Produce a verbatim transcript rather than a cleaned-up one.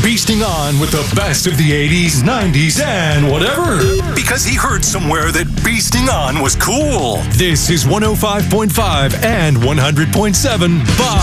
beasting on with the best of the eighties, nineties, and whatever. Because he heard somewhere that beasting on was cool. This is one oh five point five and one hundred point seven Vibe.